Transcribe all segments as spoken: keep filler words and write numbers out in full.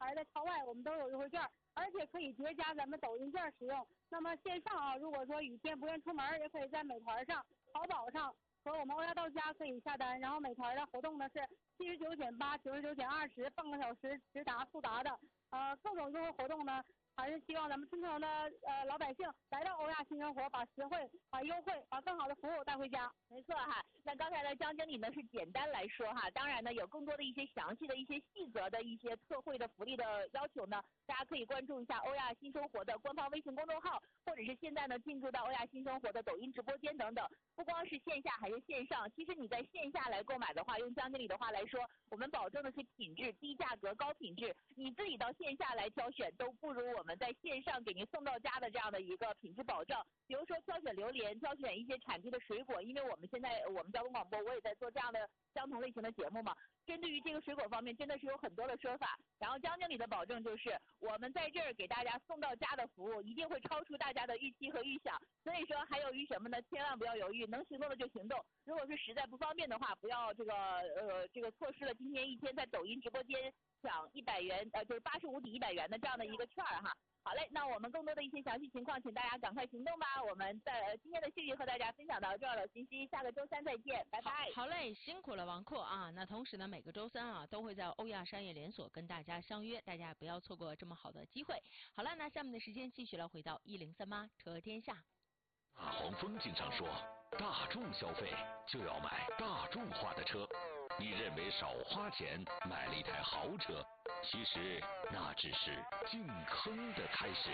牌的超外我们都有优惠券，而且可以叠加咱们抖音券使用。那么线上啊，如果说雨天不愿出门，也可以在美团上、淘宝上和我们欧亚到家可以下单。然后美团的活动呢是七十九减八，九十九减二十，半个小时直达速达的，呃，各种优惠活动呢。还是希望咱们春城的呃老百姓来到欧亚新生活，把实惠、把优惠、把更好的服务带回家。 没错哈，那刚才呢，张经理呢是简单来说哈，当然呢有更多的一些详细的一些细则的一些特惠的福利的要求呢，大家可以关注一下欧亚新生活的官方微信公众号，或者是现在呢进入到欧亚新生活的抖音直播间等等。不光是线下还是线上，其实你在线下来购买的话，用张经理的话来说，我们保证的是品质低价格高品质，你自己到线下来挑选都不如我们在线上给您送到家的这样的一个品质保障。比如说挑选榴莲，挑选一些产地的水果，因为我们现在我们交通广播我也在做这样的相同类型的节目嘛，针对于这个水果方面真的是有很多的说法，然后张经理的保证就是我们在这儿给大家送到家的服务一定会超出大家的预期和预想，所以说还有于什么呢？千万不要犹豫，能行动的就行动，如果是实在不方便的话，不要这个呃这个错失了今天一天在抖音直播间抢一百元呃就是八十五抵一百元的这样的一个券哈。好嘞，那我们更多的一些详细情况，请大家赶快行动吧。我们在、呃、今天的幸运和大家分享到这儿了，信息下个周三再见，拜拜。 好，好嘞，辛苦了王阔啊。那同时呢，每个周三啊都会在欧亚商业连锁跟大家相约，大家不要错过这么好的机会。好了，那下面的时间继续来回到一零三八车天下。 大黄蜂经常说，大众消费就要买大众化的车。你认为少花钱买了一台豪车，其实那只是进坑的开始。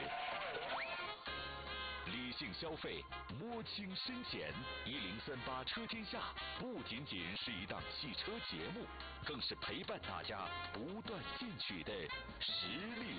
理性消费，摸清深浅。一零三八车天下不仅仅是一档汽车节目，更是陪伴大家不断进取的实力